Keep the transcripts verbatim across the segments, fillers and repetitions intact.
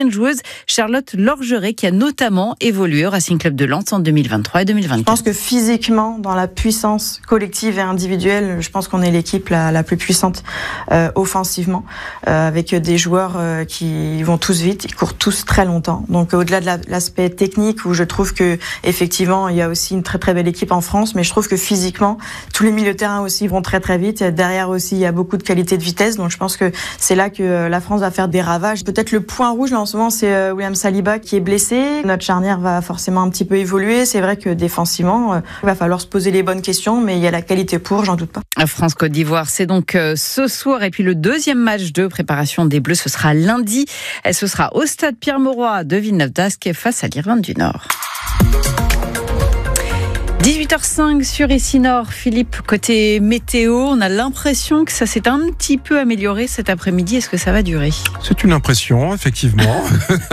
Une joueuse, Charlotte Lorgeret, qui a notamment évolué au Racing Club de Lens en deux mille vingt-trois et deux mille vingt-quatre. Je pense que physiquement, dans la puissance collective et individuelle, je pense qu'on est l'équipe la, la plus puissante euh, offensivement, euh, avec des joueurs euh, qui vont tous vite, ils courent tous très longtemps. Donc au-delà de la, l'aspect technique, où je trouve que effectivement il y a aussi une très très belle équipe en France, mais je trouve que physiquement, tous les milieux de terrain aussi vont très très vite. Derrière aussi, il y a beaucoup de qualité de vitesse, donc je pense que c'est là que la France va faire des ravages. Peut-être le point rouge là en ce moment, c'est William Saliba qui est blessé. Notre charnière va forcément un petit peu évoluer. C'est vrai que défensivement, euh, il va falloir se poser les bonnes questions, mais il y a la qualité pour, j'en doute pas. France-Côte d'Ivoire, c'est donc euh, ce soir. Et puis le deuxième match de préparation des Bleus, ce sera lundi. Et ce sera au stade Pierre-Mauroy de Villeneuve-d'Ascq face à l'Irlande du Nord. dix-huit heures cinq sur Ici Nord. Philippe, côté météo, on a l'impression que ça s'est un petit peu amélioré cet après-midi. Est-ce que ça va durer ? C'est une impression, effectivement.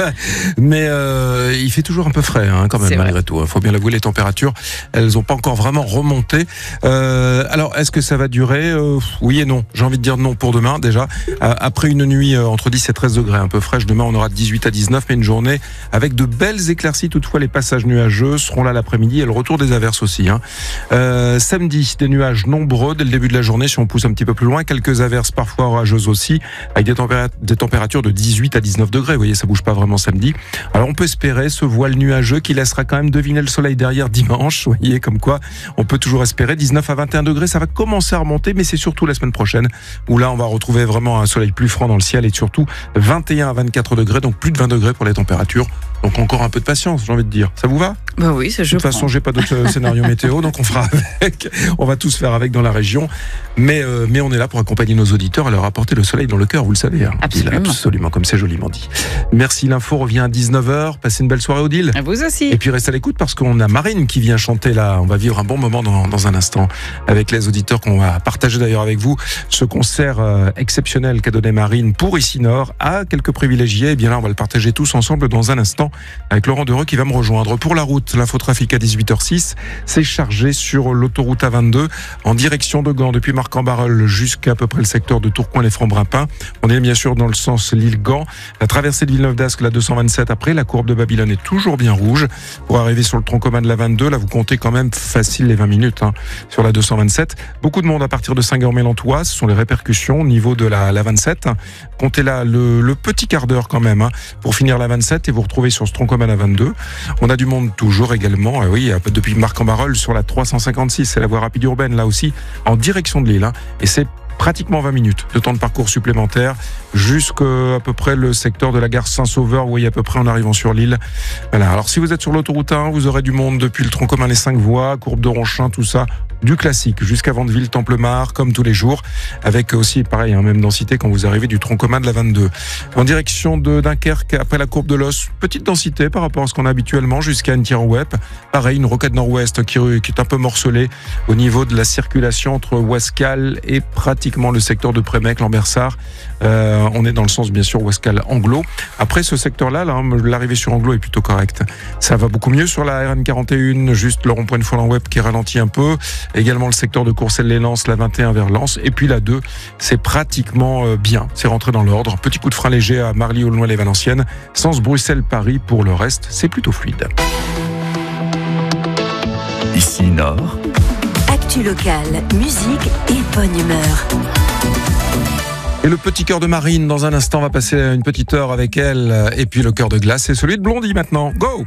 Mais euh, il fait toujours un peu frais, hein, quand même, malgré tout. Il faut bien l'avouer, les températures, elles n'ont pas encore vraiment remonté. Euh, alors, est-ce que ça va durer ? euh, Oui et non. J'ai envie de dire non pour demain, déjà. Euh, après une nuit euh, entre dix et treize degrés, un peu fraîche, demain on aura de dix-huit à dix-neuf, mais une journée avec de belles éclaircies. Toutefois, les passages nuageux seront là l'après-midi et le retour des averses aussi. Hein. Euh, samedi, des nuages nombreux dès le début de la journée. Si on pousse un petit peu plus loin, quelques averses parfois orageuses aussi, avec des, températ- des températures de dix-huit à dix-neuf degrés. Vous voyez, ça bouge pas vraiment samedi. Alors on peut espérer ce voile nuageux qui laissera quand même deviner le soleil derrière dimanche. Vous voyez, comme quoi on peut toujours espérer. dix-neuf à vingt et un degrés, ça va commencer à remonter, mais c'est surtout la semaine prochaine où là on va retrouver vraiment un soleil plus franc dans le ciel et surtout vingt et un à vingt-quatre degrés, donc plus de vingt degrés pour les températures. Donc encore un peu de patience, j'ai envie de dire. Ça vous va ? Bah oui, c'est je De toute façon, j'ai pas d'autres scénarios météo, donc on fera avec. On va tous faire avec dans la région. Mais, euh, mais on est là pour accompagner nos auditeurs et leur apporter le soleil dans le cœur, vous le savez. Hein. Absolument. Absolument, comme c'est joliment dit. Merci, l'info revient à dix-neuf heures. Passez une belle soirée, Odile. À vous aussi. Et puis restez à l'écoute parce qu'on a Marine qui vient chanter là. On va vivre un bon moment dans, dans un instant avec les auditeurs qu'on va partager d'ailleurs avec vous. Ce concert euh, exceptionnel qu'a donné Marine pour Ici Nord à quelques privilégiés. Et bien là, on va le partager tous ensemble dans un instant avec Laurent Dereux qui va me rejoindre. Pour la route, l'infotrafic à dix-huit heures six, c'est chargé sur l'autoroute A vingt-deux en direction de Gand depuis Marc-en-Barœul jusqu'à peu près le secteur de Tourcoing-les-Francs-Brapins. On est bien sûr dans le sens Lille-Gand. La traversée de Villeneuve-d'Ascq, la deux cent vingt-sept après, la courbe de Babylone est toujours bien rouge. Pour arriver sur le tronc commun de la vingt-deux, là vous comptez quand même facile les vingt minutes hein, sur la deux cent vingt-sept. Beaucoup de monde à partir de Saint-Germain-l'Antois, ce sont les répercussions au niveau de la, la vingt-sept. Comptez là le, le petit quart d'heure quand même hein, pour finir la vingt-sept et vous retrouvez sur ce tronc commun à vingt-deux. On a du monde toujours également, euh, oui, depuis Marc-en-Barœul sur la trois cent cinquante-six, c'est la voie rapide urbaine là aussi, en direction de Lille. Hein, et c'est pratiquement vingt minutes de temps de parcours supplémentaire jusqu'à à peu près le secteur de la gare Saint-Sauveur, vous voyez à peu près en arrivant sur Lille. Voilà. Alors si vous êtes sur l'autoroute un, vous aurez du monde depuis le tronc commun les cinq voies, courbe de Ronchin, tout ça, du classique jusqu'à Vandeville, Templemar, comme tous les jours, avec aussi pareil, hein, même densité quand vous arrivez du tronc commun de la vingt-deux. En direction de Dunkerque, après la courbe de l'Os, petite densité par rapport à ce qu'on a habituellement jusqu'à Anne-Tirouep. Pareil, une rocade nord-ouest qui, qui est un peu morcelée au niveau de la circulation entre Ouascal et pratiquement le secteur de Prémec, Lambersart. Euh, on est dans le sens bien sûr Ouascal-Anglo. Après ce secteur-là, là, l'arrivée sur Anglo est plutôt correcte. Ça va beaucoup mieux sur la R N quarante et un, juste le rond-point de Follin-Web qui ralentit un peu. Également le secteur de Courcelles-les-Lances, la vingt et un vers Lens. Et puis la deux, c'est pratiquement euh, bien. C'est rentré dans l'ordre. Petit coup de frein léger à Marly-Aulnoy-les-Valenciennes. Sens Bruxelles-Paris pour le reste, c'est plutôt fluide. Ici Nord. Actu locale, musique et bonne humeur. Et le petit cœur de Marine, dans un instant, on va passer une petite heure avec elle. Et puis le cœur de glace, c'est celui de Blondie maintenant. Go!